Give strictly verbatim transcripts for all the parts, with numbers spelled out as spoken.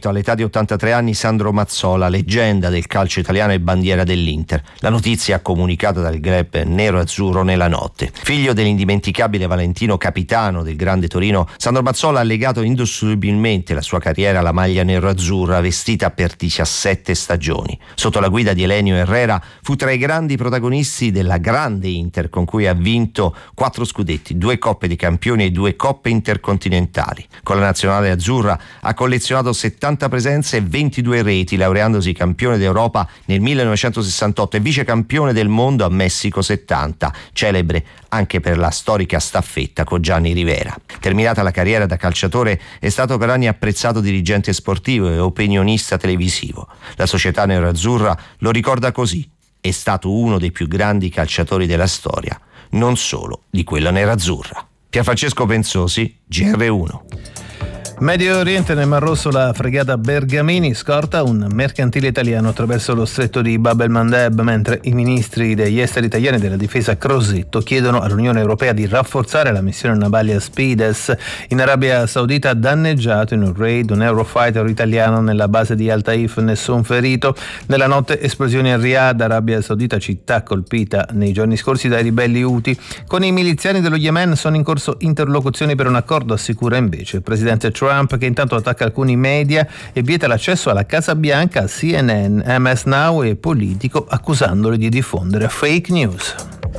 morto all'età di ottantatré anni Sandro Mazzola, leggenda del calcio italiano e bandiera dell'Inter. La notizia comunicata dal club nero-azzurro nella notte. Figlio dell'indimenticabile Valentino Capitano del Grande Torino, Sandro Mazzola ha legato indissolubilmente la sua carriera alla maglia nero-azzurra, vestita per diciassette stagioni. Sotto la guida di Elenio Herrera fu tra i grandi protagonisti della grande Inter, con cui ha vinto quattro scudetti, due Coppe dei Campioni e due Coppe intercontinentali. Con la nazionale azzurra ha collezionato settanta presenze e ventidue reti, laureandosi campione d'Europa nel millenovecentosessantotto e vice campione del mondo a Messico settanta, celebre anche per la storica staffetta con Gianni Rivera. Terminata la carriera da calciatore, è stato per anni apprezzato dirigente sportivo e opinionista televisivo. La società nerazzurra lo ricorda così: è stato uno dei più grandi calciatori della storia, non solo di quella nerazzurra. Pierfrancesco Pensosi, G R uno. Medio Oriente, nel Mar Rosso, la fregata Bergamini scorta un mercantile italiano attraverso lo stretto di Bab el-Mandeb, mentre i ministri degli esteri italiani e della difesa Crosetto chiedono all'Unione Europea di rafforzare la missione navale Aspides. In Arabia Saudita, danneggiato in un raid un Eurofighter italiano nella base di Al Taif, nessun ferito. Nella notte esplosioni a Riyadh, Arabia Saudita, città colpita nei giorni scorsi dai ribelli Houthi. Con i miliziani dello Yemen sono in corso interlocuzioni per un accordo, assicura invece il presidente Trump, che intanto attacca alcuni media e vieta l'accesso alla Casa Bianca a C N N, M S Now e Politico, accusandoli di diffondere fake news.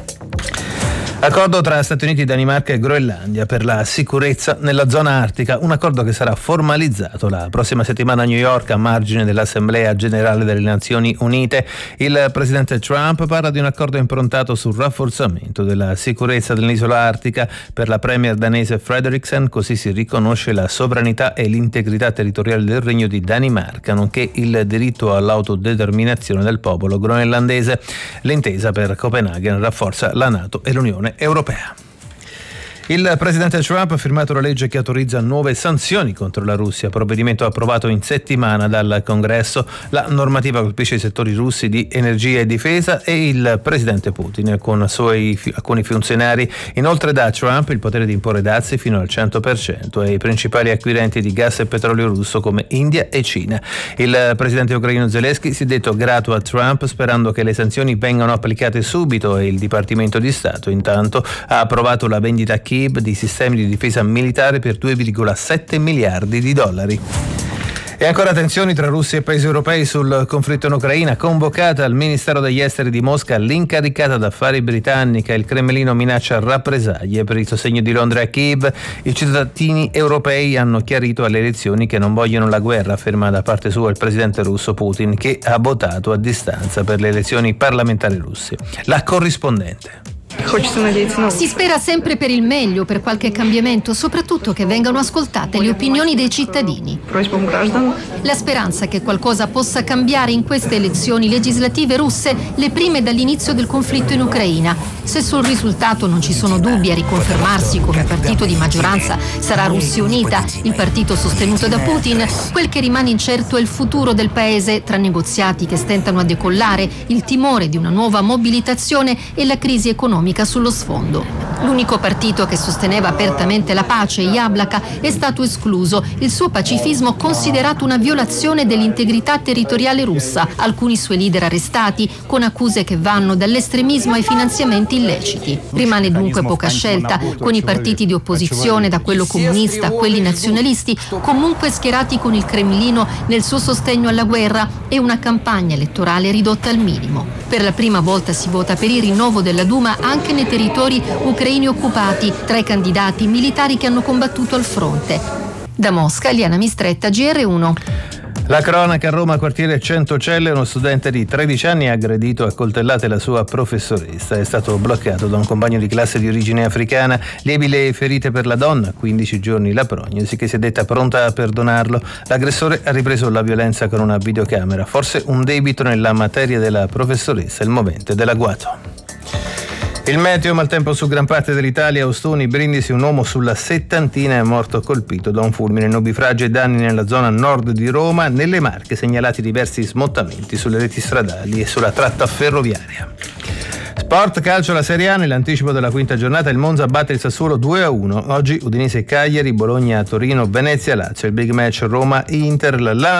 Accordo tra Stati Uniti, Danimarca e Groenlandia per la sicurezza nella zona artica, un accordo che sarà formalizzato la prossima settimana a New York a margine dell'Assemblea Generale delle Nazioni Unite. Il presidente Trump parla di un accordo improntato sul rafforzamento della sicurezza dell'isola artica. Per la premier danese Frederiksen così si riconosce la sovranità e l'integrità territoriale del Regno di Danimarca, nonché il diritto all'autodeterminazione del popolo groenlandese. L'intesa per Copenaghen rafforza la NATO e l'Unione Europea. Il presidente Trump ha firmato la legge che autorizza nuove sanzioni contro la Russia, provvedimento approvato in settimana dal Congresso. La normativa colpisce i settori russi di energia e difesa e il presidente Putin con suoi alcuni funzionari. Inoltre dà a Trump il potere di imporre dazi fino al cento per cento ai principali acquirenti di gas e petrolio russo come India e Cina. Il presidente ucraino Zelensky si è detto grato a Trump, sperando che le sanzioni vengano applicate subito, e il Dipartimento di Stato intanto ha approvato la vendita a Kiev di sistemi di difesa militare per due virgola sette miliardi di dollari. E ancora tensioni tra Russia e paesi europei sul conflitto in Ucraina. Convocata al Ministero degli Esteri di Mosca l'incaricata d'affari britannica, il Cremlino minaccia rappresaglie per il sostegno di Londra a Kiev. I cittadini europei hanno chiarito alle elezioni che non vogliono la guerra, afferma da parte sua il presidente russo Putin, che ha votato a distanza per le elezioni parlamentari russe. La corrispondente. Si spera sempre per il meglio, per qualche cambiamento, soprattutto che vengano ascoltate le opinioni dei cittadini. La speranza che qualcosa possa cambiare in queste elezioni legislative russe, le prime dall'inizio del conflitto in Ucraina. Se sul risultato non ci sono dubbi, a riconfermarsi come partito di maggioranza sarà Russia Unita, il partito sostenuto da Putin. Quel che rimane incerto è il futuro del paese, tra negoziati che stentano a decollare, il timore di una nuova mobilitazione e la crisi economica sullo sfondo. L'unico partito che sosteneva apertamente la pace, Yablaka, è stato escluso, il suo pacifismo considerato una violazione dell'integrità territoriale russa, alcuni suoi leader arrestati con accuse che vanno dall'estremismo ai finanziamenti illeciti. Rimane dunque poca scelta, con i partiti di opposizione, da quello comunista a quelli nazionalisti, comunque schierati con il Cremlino nel suo sostegno alla guerra, e una campagna elettorale ridotta al minimo. Per la prima volta si vota per il rinnovo della Duma anche nei territori ucraini occupati, tra i candidati militari che hanno combattuto al fronte. Da Mosca, Eliana Mistretta, G R uno. La cronaca a Roma, quartiere Centocelle, uno studente di tredici anni ha aggredito a coltellate la sua professoressa. È stato bloccato da un compagno di classe di origine africana. Lievi le ferite per la donna, quindici giorni la prognosi, che si è detta pronta a perdonarlo. L'aggressore ha ripreso la violenza con una videocamera, forse un debito nella materia della professoressa, il movente dell'agguato. Il meteo, maltempo su gran parte dell'Italia, Ostuni, Brindisi, un uomo sulla settantina è morto colpito da un fulmine, nubifragi e danni nella zona nord di Roma. Nelle Marche segnalati diversi smottamenti sulle reti stradali e sulla tratta ferroviaria. Sport, calcio, la Serie A, nell'anticipo della quinta giornata il Monza batte il Sassuolo due a uno. Oggi Udinese e Cagliari, Bologna, Torino, Venezia, Lazio, il big match Roma-Inter. La